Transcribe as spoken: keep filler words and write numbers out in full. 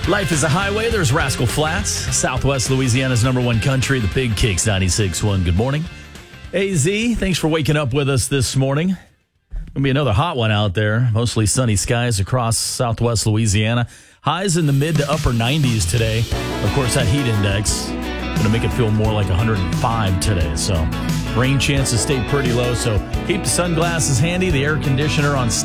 Life is a highway. There's Rascal Flats, Southwest Louisiana's number one country, the Big Kicks ninety-six point one. Good morning. A Z, thanks for waking up with us this morning. Going to be another hot one out there. Mostly sunny skies across Southwest Louisiana. Highs in the mid to upper nineties today. Of course, that heat index going to make it feel more like one hundred five today. So rain chances stay pretty low. So keep the sunglasses handy, the air conditioner on standby.